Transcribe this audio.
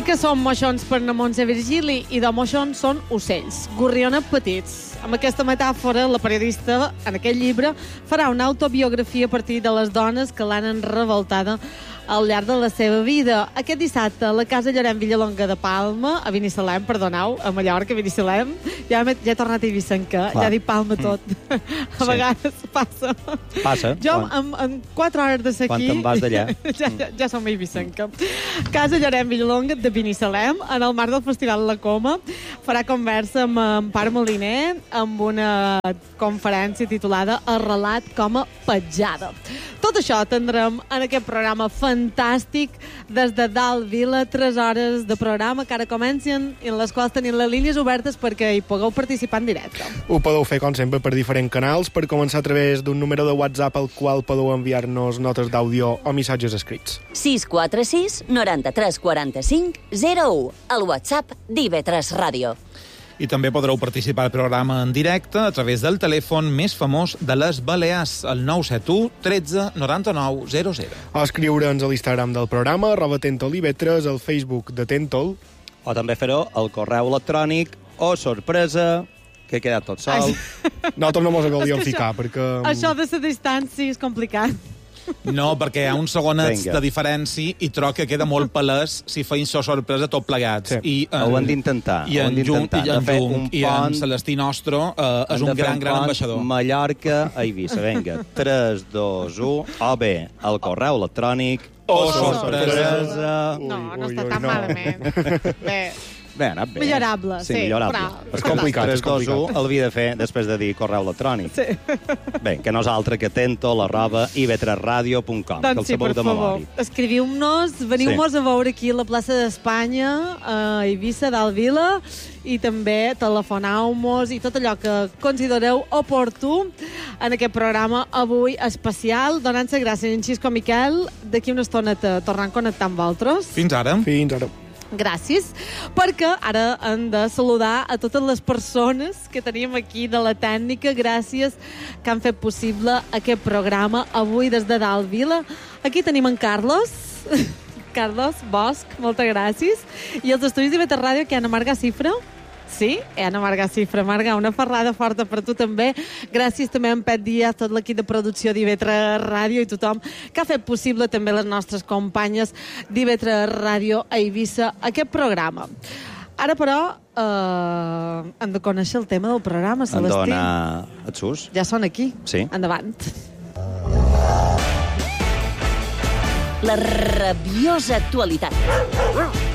que són moixons per na Montse Virgili i de moixons són ocells, gorriones petits. Amb aquesta metàfora, la periodista, en aquest llibre, farà una autobiografia a partir de les dones que l'han revoltada al llarg de la seva vida. Aquest dissabte, a la Casa Llorenç Villalonga de Palma, a Binissalem, perdoneu, a Mallorca, a Binissalem, ja he tornat a Ibicenca, ja dic Palma tot. A vegades passa. Jo, en 4 hores de ser aquí... Quan te'n vas d'allà? Ja som a Ibicenca. Casa Llorenç Villalonga de Binissalem, en el marc del Festival La Coma, farà conversa amb Ampar Moliner, amb una conferència titulada Arrelat com a petjada. Tot això tindrem en aquest programa fantàstic des de dalt Vila, 3 hores de programa que ara comencen i en les quals tenim les línies obertes perquè hi pugueu participar en directe. Ho podeu fer, com sempre, per diferents canals, per començar a través d'un número de WhatsApp al qual podeu enviar-nos notes d'àudio o missatges escrits. 646 93 45 01, el WhatsApp d'IV3 Ràdio. I també podreu participar al programa en directe a través del telèfon més famós de les Balears, el 971 13 99 00. O escriure'ns a l'Instagram del programa, @tentoliv3, al Facebook de Tentol. O també fer-ho al correu electrònic o sorpresa, que he quedat tot sol. Nosaltres no mos volíem ficar, perquè... Això de la distància és complicat. No, perquè hi ha uns segonets de diferència i trobo que queda molt palès si feim això sorpresa tot plegats. Sí. Ho hem d'intentar. I en Jung i en Celestí Nostre és un gran ambaixador. Mallorca a Eivissa. Vinga, 3, 2, 1, o bé el correu electrònic o sorpresa. No està tan malament. Bé, ha anat bé. Millorable, sí. Millorable. És complicat, 3, 2, 1, el havia de fer després de dir correu electrònic. Sí. Bé, que nosaltres que tentol@ib3radio.com. Doncs sí, per favor. Escriviu-nos, veniu-nos a veure aquí a la plaça d'Espanya, a Eivissa, dalt Vila, i també telefoneu-nos i tot allò que considereu oportú en aquest programa avui especial. Donant-se gràcies en Xisco Miquel, d'aquí una estona tornant a connectar amb vosaltres. Fins ara. Fins ara. Gràcies, perquè ara hem de saludar a totes les persones que tenim aquí de la tècnica, gràcies, que han fet possible aquest programa avui des de dalt Vila. Aquí tenim en Carlos Bosch, moltes gràcies. I els estudis d'IV3 Ràdio, que Anna Marga Cifra. Sí, Anna Marga Cifra. Marga, una ferrada forta per tu també. Gràcies també a en Pet Díaz, tot l'equip de producció d'IV3 Ràdio i tothom que ha fet possible també les nostres companyes d'IV3 Ràdio a Eivissa aquest programa. Ara, però, hem de conèixer el tema del programa, Celestí. Hem de donar el sus. Ja són aquí. Sí. Endavant. La rabiosa actualitat.